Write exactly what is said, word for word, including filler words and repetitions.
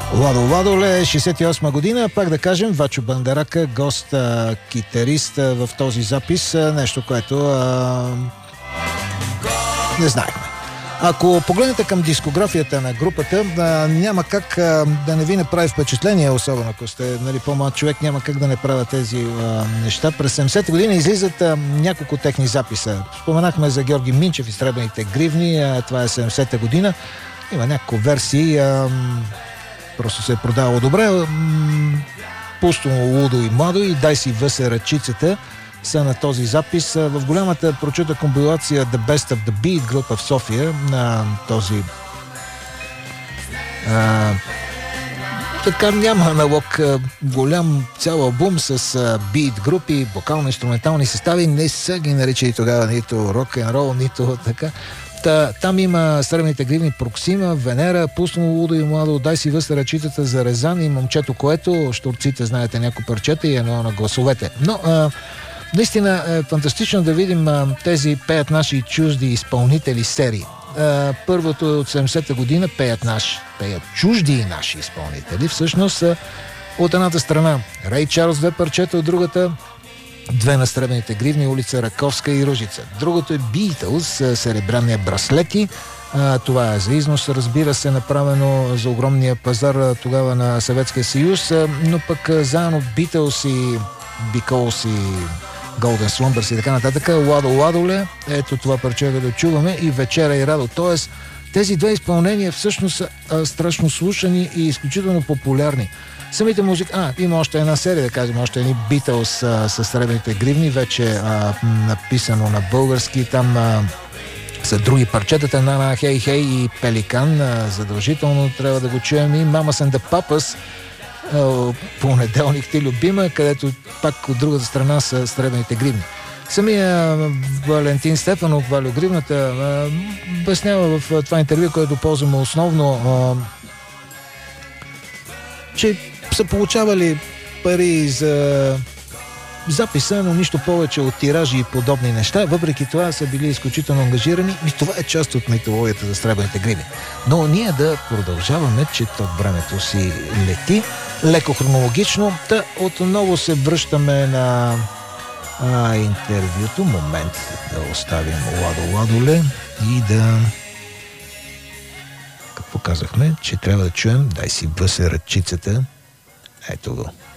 Ладо Ладоле, шейсет и осма година, пак да кажем, Вачо Бандарака, гост, а, китарист а, в този запис, а, нещо, което а, не знаехме. Ако погледнете към дискографията на групата, а, няма как а, да не ви направи впечатление, особено ако сте, нали, по-млад човек, няма как да не правя тези а, неща. През седемдесетата година излизат а, няколко техни записа. Споменахме за Георги Минчев и Сребрените гривни, а, това е седемдесета година. Има няколко версии, а, просто се е продавало добре. Пусто, лудо и младо и дай си въсе ръчицата са на този запис. В голямата прочута компилация The Best of the Beat група в София на този а, така няма аналог, голям цял албум с бит групи, вокално-инструментални състави, не са ги наричали тогава нито рок-н-рол, нито така. Та, там има Сребрените гривни, Проксима, Венера, Пуснало лудо и младо, дай си въс ръчицата за Резан и Момчето, което штурците, знаете, някои парчета и едно на гласовете. Но а, наистина е фантастично да видим а, тези пеят наши чужди изпълнители серии. А, първото е от седемдесета година, пеят наши, пеят чужди и наши изпълнители. Всъщност а, от едната страна Рей Чарлз, две парчета, от другата две на Сребрените гривни, улица Раковска и Ружица. Другото е Beatles, Серебряния браслети. А, това е за износ, разбира се, направено за огромния пазар тогава на Съветския съюз, а, но пък а, заедно Beatles и Because и Golden Slumbers и така нататък. Ладо Ладоле, ето това парче да чуваме, и Вечера и Радо. Тоест, тези две изпълнения всъщност са а, страшно слушани и изключително популярни. Самите музики... А, има още една серия, да кажем, още едни Beatles а, с Сребрените гривни, вече а, написано на български. Там а, са други парчетата на на Хей Хей и Пеликан. А, задължително трябва да го чуем. И Mamas and the Papas, а, понеделник ти любима, където пак от другата страна са Сребрените гривни. Самия Валентин Стефанов, Валю Гривната, а, обяснява в това интервю, което ползваме основно, а, че са получавали пари за записа, но нищо повече от тиражи и подобни неща. Въпреки това са били изключително ангажирани и това е част от митологията за Сребрените гривни. Но ние да продължаваме, че то времето си лети леко хронологично. Та отново се връщаме на а, интервюто. Момент да оставим Ладо Ладоле и да... Как показахме, че трябва да чуем дай си въсе ръчицата. Ето го.